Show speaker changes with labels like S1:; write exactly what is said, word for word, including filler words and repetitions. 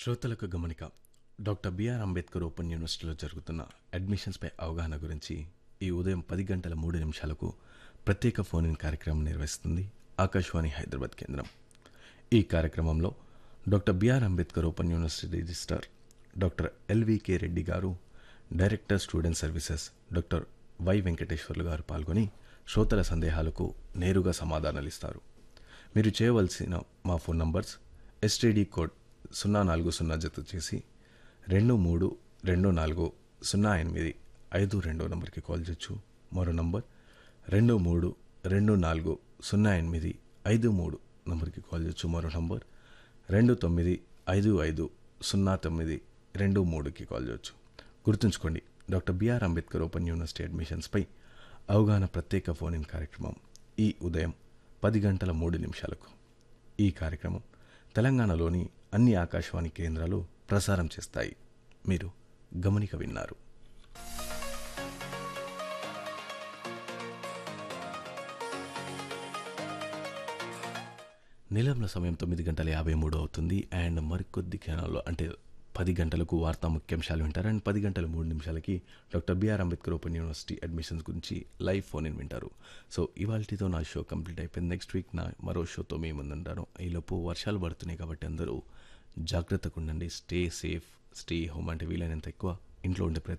S1: శ్రోతలకు గమనిక. Doctor BR Ambedkar open యూనివర్సిటీలో జరుగుతున్న అడ్మిషన్స్పై అవగాహన గురించి ఈ ఉదయం పది గంటల మూడు నిమిషాలకు ప్రత్యేక ఫోన్ ఇన్ కార్యక్రమం నిర్వహిస్తుంది ఆకాశవాణి హైదరాబాద్ కేంద్రం. ఈ కార్యక్రమంలో doctor BR Ambedkar open university registrar doctor LVK Reddy గారు, director student services doctor why Venkateswarlu గారు పాల్గొని శ్రోతల సందేహాలకు నేరుగా సమాధానాలిస్తారు. మీరు చేయవలసిన మా ఫోన్ నంబర్స్ ఎస్టీడీ కోడ్ సున్నా నాలుగు సున్నా జత చేసి రెండు మూడు రెండు నాలుగు సున్నా ఎనిమిది ఐదు రెండో నంబర్కి కాల్ చేయొచ్చు. మరో నంబర్ రెండు మూడు రెండు నాలుగు సున్నా ఎనిమిది ఐదు మూడు నంబర్కి కాల్ చేయొచ్చు. మరో నంబర్ రెండు తొమ్మిది ఐదు ఐదు సున్నా తొమ్మిది రెండు మూడుకి కాల్ చేయొచ్చు. గుర్తుంచుకోండి, doctor BR Ambedkar open university అడ్మిషన్స్పై అవగాహన ప్రత్యేక ఫోన్ ఇన్ కార్యక్రమం ఈ ఉదయం పది గంటల మూడు నిమిషాలకు. ఈ కార్యక్రమం తెలంగాణలోని అన్ని ఆకాశవాణి కేంద్రాలు ప్రసారం చేస్తాయి. మీరు గమనిక విన్నారు. నిలంల సమయం తొమ్మిది గంటల యాభై మూడు అవుతుంది. అండ్ మరికొద్ది క్షణాల్లో అంటే పది గంటలకు వార్తా ముఖ్యాంశాలు వింటారు. అండ్ పది గంటల మూడు నిమిషాలకి doctor BR Ambedkar open university admissions గురించి లైవ్ ఫోన్ ఇన్ వింటారు. సో ఇవాళతో నా షో కంప్లీట్ అయిపోయింది. నెక్స్ట్ వీక్ నా మరో షోతో మీ ముందుంటాను. ఈలోపు వర్షాలు పడుతున్నాయి కాబట్టి అందరూ జాగ్రత్తగా ఉండండి. Stay safe, stay home. అంటే వీలైనంత ఎక్కువ ఇంట్లో ఉండే ప్రయత్నం